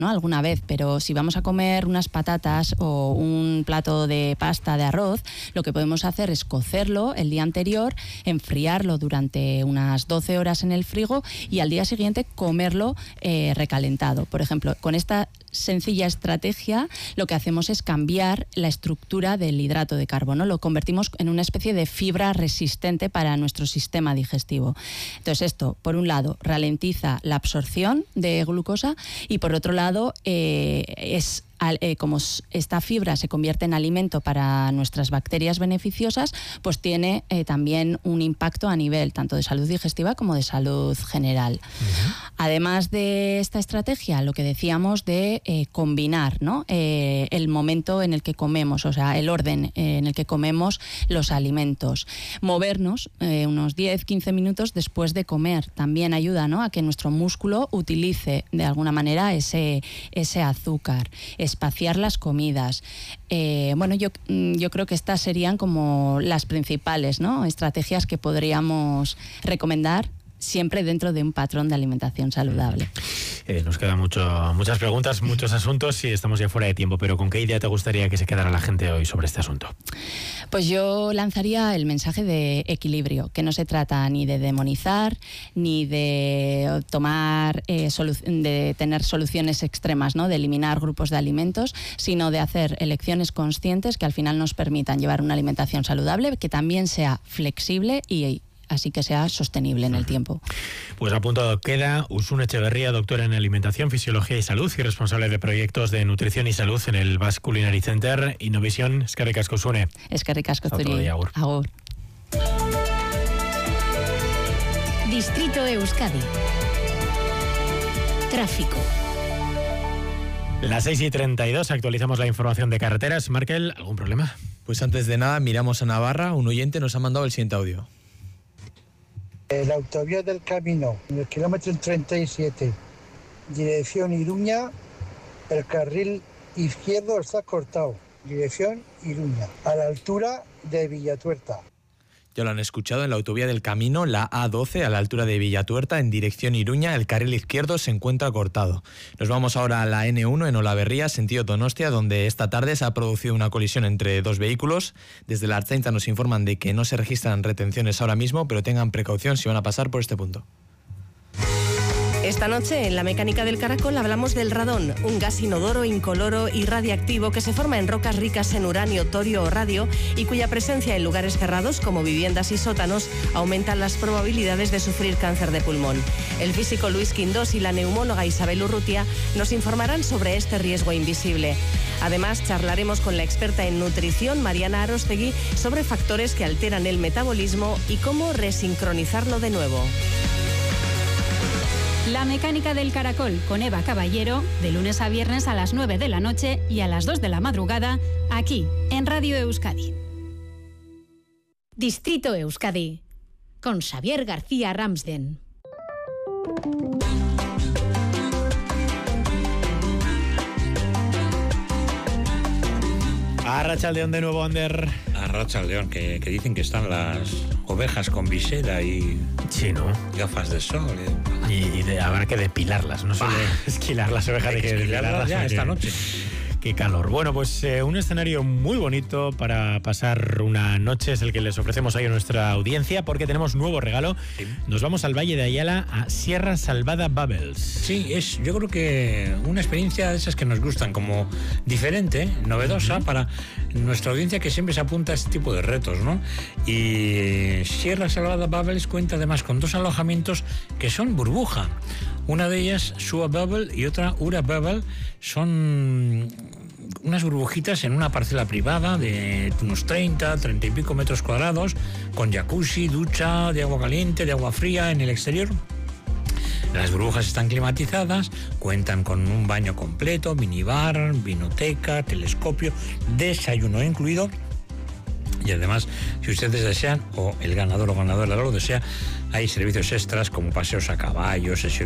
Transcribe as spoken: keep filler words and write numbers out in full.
¿no? Alguna vez, pero si vamos a comer unas patatas o un plato de pasta de arroz, lo que podemos hacer es cocerlo el día anterior, enfriarlo durante unas doce horas en el frigo y al día siguiente comerlo eh, recalentado. Por ejemplo, con esta sencilla estrategia lo que hacemos es cambiar la estructura del hidrato de carbono, lo convertimos en una especie de fibra resistente para nuestro sistema digestivo. Entonces esto, por un lado, ralentiza la absorción de glucosa y por otro lado eh, es Eh, como esta fibra se convierte en alimento para nuestras bacterias beneficiosas, pues tiene eh, también un impacto a nivel tanto de salud digestiva como de salud general. Uh-huh. Además de esta estrategia, lo que decíamos de eh, combinar, ¿no? eh, el momento en el que comemos, o sea, el orden eh, en el que comemos los alimentos. Movernos eh, unos diez a quince minutos después de comer también ayuda, ¿no? a que nuestro músculo utilice de alguna manera ese, ese azúcar. Espaciar las comidas. Eh, bueno, yo, yo creo que estas serían como las principales, ¿no? estrategias que podríamos recomendar siempre dentro de un patrón de alimentación saludable. Eh, nos quedan mucho, muchas preguntas, muchos asuntos y estamos ya fuera de tiempo, pero ¿con qué idea te gustaría que se quedara la gente hoy sobre este asunto? Pues yo lanzaría el mensaje de equilibrio, que no se trata ni de demonizar, ni de tomar, eh, solu- de tener soluciones extremas, ¿no? de eliminar grupos de alimentos, sino de hacer elecciones conscientes que al final nos permitan llevar una alimentación saludable, que también sea flexible y así que sea sostenible en el tiempo. Pues apuntado queda. Uxune Etxeberria, doctora en Alimentación, Fisiología y Salud y responsable de proyectos de nutrición y salud en el Basque Culinary Center. Innovisión, eskerrik asko Uxune. Eskerrik asko zuri. Agur. Agur. Distrito Euskadi. Tráfico. Las seis y treinta y dos, actualizamos la información de carreteras. Markel, ¿algún problema? Pues antes de nada, miramos a Navarra. Un oyente nos ha mandado el siguiente audio. La autovía del Camino, en el kilómetro treinta y siete, dirección Iruña, el carril izquierdo está cortado, dirección Iruña, a la altura de Villatuerta. Ya lo han escuchado, en la autovía del Camino, la A doce, a la altura de Villatuerta, en dirección Iruña, el carril izquierdo se encuentra cortado. Nos vamos ahora a la ene uno, en Olaberría, sentido Donostia, donde esta tarde se ha producido una colisión entre dos vehículos. Desde la Ertzaintza nos informan de que no se registran retenciones ahora mismo, pero tengan precaución si van a pasar por este punto. Esta noche, en La Mecánica del Caracol, hablamos del radón, un gas inodoro, incoloro y radiactivo que se forma en rocas ricas en uranio, torio o radio y cuya presencia en lugares cerrados, como viviendas y sótanos, aumentan las probabilidades de sufrir cáncer de pulmón. El físico Luis Quindós y la neumóloga Isabel Urrutia nos informarán sobre este riesgo invisible. Además, charlaremos con la experta en nutrición, Mariana Arostegui, sobre factores que alteran el metabolismo y cómo resincronizarlo de nuevo. La Mecánica del Caracol con Eva Caballero, de lunes a viernes a las nueve de la noche y a las dos de la madrugada, aquí en Radio Euskadi. Distrito Euskadi, con Xavier García Ramsden. Arratsaldeón de nuevo, Ander. Arratsaldeón, que, que dicen que están las ovejas con visera y sí, ¿no? gafas de sol. Eh. Y, y de, habrá que depilarlas, no solo esquilar las ovejas, hay que depilarlas ya esta noche. Qué calor. Bueno, pues eh, un escenario muy bonito para pasar una noche es el que les ofrecemos ahí a nuestra audiencia, porque tenemos nuevo regalo. Sí. Nos vamos al Valle de Ayala, a Sierra Salvada Bubbles. Sí, es yo creo que una experiencia de esas que nos gustan, como diferente, novedosa, uh-huh. para nuestra audiencia que siempre se apunta a este tipo de retos, ¿no? Y Sierra Salvada Bubbles cuenta además con dos alojamientos que son burbuja. Una de ellas, Sua Bubble, y otra, Ura Bubble, son unas burbujitas en una parcela privada de unos treinta, treinta y pico metros cuadrados, con jacuzzi, ducha de agua caliente, de agua fría en el exterior. Las burbujas están climatizadas, cuentan con un baño completo, minibar, vinoteca, telescopio, desayuno incluido. Y además, si ustedes desean, o el ganador o ganadora lo desea, hay servicios extras como paseos a caballo, sesiones